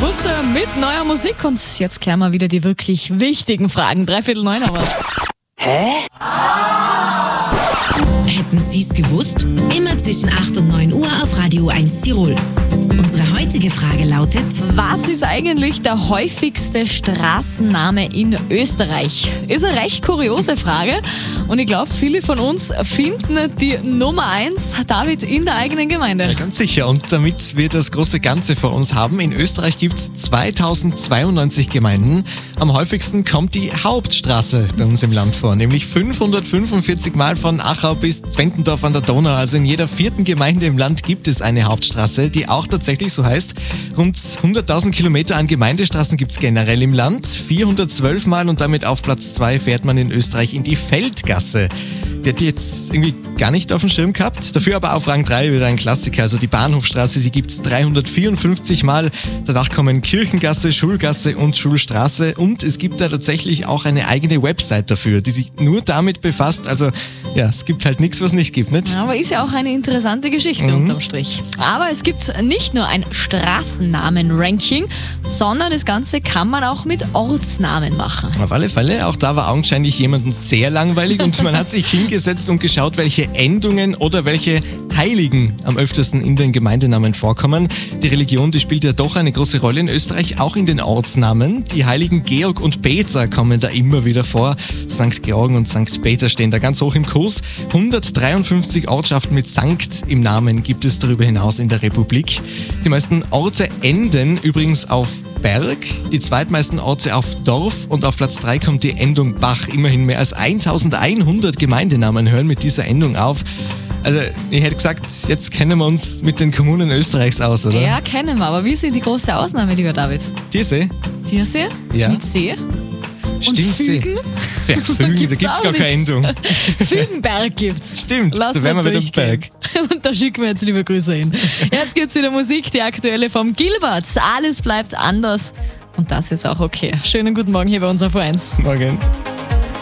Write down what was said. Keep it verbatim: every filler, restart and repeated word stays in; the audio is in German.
Busse mit neuer Musik und jetzt klären wir wieder die wirklich wichtigen Fragen. Dreiviertel neun aber. Hä? Hätten Sie es gewusst? Immer zwischen acht und neun Uhr auf Radio eins Tirol. Unsere heutige Frage lautet: Was ist eigentlich der häufigste Straßenname in Österreich? Ist eine recht kuriose Frage und ich glaube, viele von uns finden die Nummer eins, David, in der eigenen Gemeinde. Ja, ganz sicher. Und damit wir das große Ganze vor uns haben, in Österreich gibt es zweitausendzweiundneunzig Gemeinden. Am häufigsten kommt die Hauptstraße bei uns im Land vor, nämlich fünfhundertfünfundvierzig Mal von Achau bis Zwentendorf an der Donau. Also in jeder vierten Gemeinde im Land gibt es eine Hauptstraße, die auch tatsächlich so heißt. Rund hunderttausend Kilometer an Gemeindestraßen gibt es generell im Land. vierhundertzwölf Mal und damit auf Platz zwei fährt man in Österreich in die Feldgasse. Die hat die jetzt irgendwie gar nicht auf dem Schirm gehabt. Dafür aber auf Rang drei wieder ein Klassiker. Also die Bahnhofstraße, die gibt es dreihundertvierundfünfzig Mal. Danach kommen Kirchengasse, Schulgasse und Schulstraße. Und es gibt da tatsächlich auch eine eigene Website dafür, die sich nur damit befasst. Also ja, es gibt halt nichts, was nicht gibt, nicht? Aber ist ja auch eine interessante Geschichte mhm. unterm Strich. Aber es gibt nicht nur ein Straßennamen-Ranking, sondern das Ganze kann man auch mit Ortsnamen machen. Auf alle Fälle. Auch da war augenscheinlich jemandem sehr langweilig und man hat sich hingesetzt und geschaut, welche Endungen oder welche Heiligen am öftesten in den Gemeindenamen vorkommen. Die Religion, die spielt ja doch eine große Rolle in Österreich, auch in den Ortsnamen. Die Heiligen Georg und Peter kommen da immer wieder vor. Sankt Georgen und Sankt Peter stehen da ganz hoch im Kurs. hundertdreiundfünfzig Ortschaften mit Sankt im Namen gibt es darüber hinaus in der Republik. Die meisten Orte enden übrigens auf Berg, die zweitmeisten Orte auf Dorf und auf Platz drei kommt die Endung Bach. Immerhin mehr als eintausendeinhundert Gemeindenamen hören mit dieser Endung auf. Also ich hätte gesagt, jetzt kennen wir uns mit den Kommunen Österreichs aus, oder? Ja, kennen wir, aber wie sind die große Ausnahme, lieber David? Diese? Diese? Ja. Mit See? Stimmt, See. Fügen? Ja, Fügen, da gibt's gar keine Endung. Fügenberg gibt's. Stimmt, Lass da wären wir wieder am Berg. Und da schicken wir jetzt liebe Grüße hin. Jetzt gibt's wieder Musik, die aktuelle vom Gilbert. Alles bleibt anders. Und das ist auch okay. Schönen guten Morgen hier bei uns auf eins. Morgen.